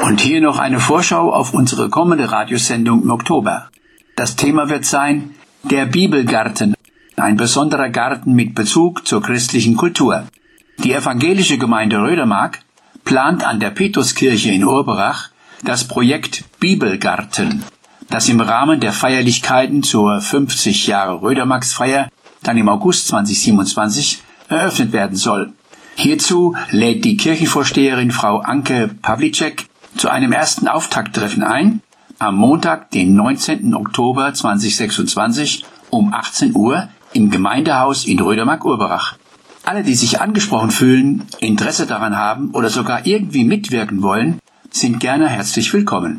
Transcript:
Und hier noch eine Vorschau auf unsere kommende Radiosendung im Oktober. Das Thema wird sein der Bibelgarten, ein besonderer Garten mit Bezug zur christlichen Kultur. Die evangelische Gemeinde Rödermark plant an der Petruskirche in Urberach das Projekt Bibelgarten, das im Rahmen der Feierlichkeiten zur 50 Jahre Rödermarksfeier dann im August 2027 eröffnet werden soll. Hierzu lädt die Kirchenvorsteherin Frau Anke Pawlicek zu einem ersten Auftakttreffen ein, am Montag, den 19. Oktober 2026 um 18 Uhr im Gemeindehaus in Rödermark-Urberach. Alle, die sich angesprochen fühlen, Interesse daran haben oder sogar irgendwie mitwirken wollen, sind gerne herzlich willkommen.